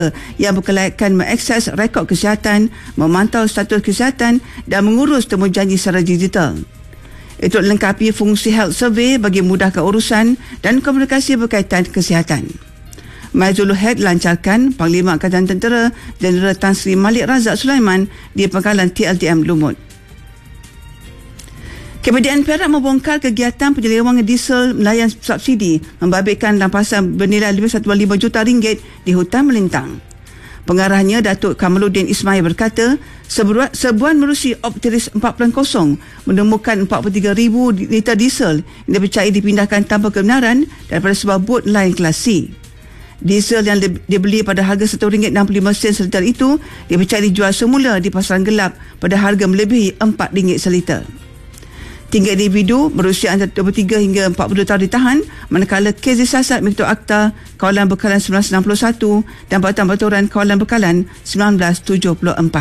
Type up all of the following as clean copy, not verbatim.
yang berkelayakan mengakses rekod kesihatan, memantau status kesihatan dan mengurus temujanji secara digital. Itu lengkapi fungsi health survey bagi memudahkan urusan dan komunikasi berkaitan kesihatan. Majlis Head lancarkan Panglima Angkatan Tentera Jeneral Tan Sri Malik Razak Sulaiman di Pangkalan TLTM Lumut. Kemudian Perak membongkar kegiatan penyelewangan diesel melayan subsidi membabitkan rampasan bernilai lebih 1.5 juta ringgit di hutan melintang. Pengarahnya Datuk Kamaluddin Ismail berkata, sebuah menerusi Optiris 4.0 menemukan 43,000 liter diesel yang dipercayai dipindahkan tanpa kebenaran daripada sebuah bot lain kelas C. Diesel yang dibeli pada harga RM1.65 seliter itu dipercayai dijual semula di pasaran gelap pada harga melebihi RM4 seliter. 3 individu berusia antara 23 hingga 42 tahun ditahan, manakala kes disiasat mengikut Akta Kawalan Bekalan 1961 dan Peraturan Kawalan Bekalan 1974.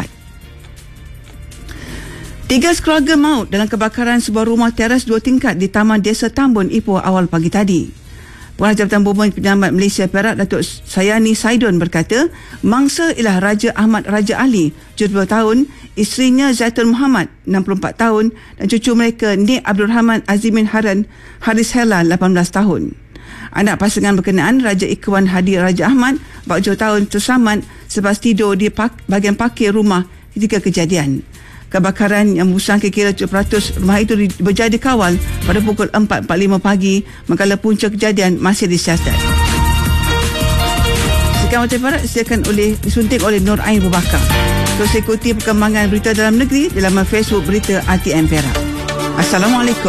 3 keluarga maut dalam kebakaran sebuah rumah teras 2 tingkat di Taman Desa Tambun, Ipoh awal pagi tadi. Pengarah Jabatan Bomba Penyelamat Malaysia Perak, Datuk Sayani Saidon berkata, mangsa ialah Raja Ahmad Raja Ali, 70 tahun, isterinya Zaitun Muhammad, 64 tahun dan cucu mereka Nik Abdul Rahman Azimin Haris Hela, 18 tahun. Anak pasangan berkenaan, Raja Ikhwan Hadi Raja Ahmad, 40 tahun, terselamat selepas tidur di bahagian parkir rumah ketika kejadian. Kebakaran yang membusang kira 7% rumah itu berjaya dikawal pada pukul 4.45 pagi, manakala punca kejadian masih disiasat. Sekian Mata Perak disunting oleh Nur Ain Bubakar. Terus ikuti perkembangan berita dalam negeri di laman Facebook Berita RTM Perak. Assalamualaikum.